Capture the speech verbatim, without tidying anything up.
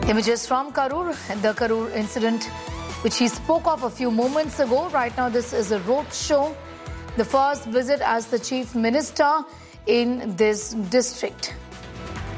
Images from Karur, the Karur incident which he spoke of a few moments ago. Right now this is a road show, the first visit as the Chief Minister in this district.